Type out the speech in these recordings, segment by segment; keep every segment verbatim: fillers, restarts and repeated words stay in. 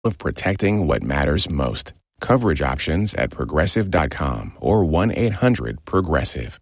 of protecting what matters most. Coverage options at progressive dot com or one eight hundred progressive.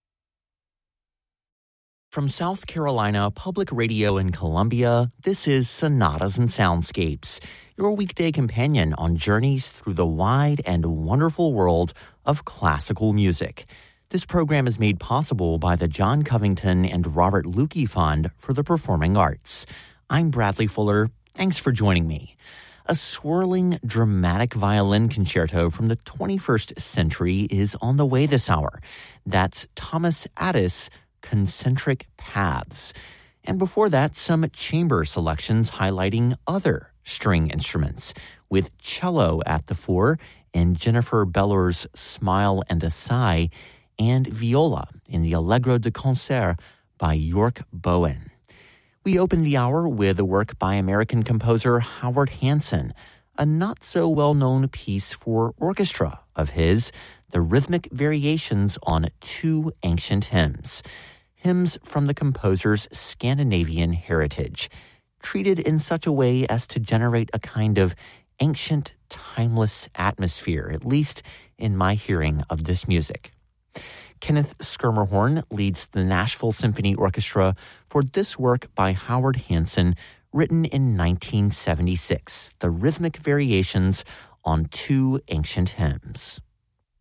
From South Carolina Public Radio in Columbia, this is Sonatas and Soundscapes, your weekday companion on journeys through the wide and wonderful world of classical music. This program is made possible by the John Covington and Robert Lukey Fund for the Performing Arts. I'm Bradley Fuller. Thanks for joining me. A swirling, dramatic violin concerto from the twenty-first century is on the way this hour. That's Thomas Addis' Concentric Paths. And before that, some chamber selections highlighting other string instruments, with cello at the fore in Jennifer Beller's Smile and a Sigh, and viola in the Allegro de Concert by York Bowen. We open the hour with a work by American composer Howard Hanson, a not-so-well-known piece for orchestra of his, the rhythmic variations on two ancient hymns, hymns from the composer's Scandinavian heritage, treated in such a way as to generate a kind of ancient, timeless atmosphere, at least in my hearing of this music. Kenneth Schermerhorn leads the Nashville Symphony Orchestra for this work by Howard Hanson, written in nineteen seventy-six, the rhythmic variations on two ancient hymns.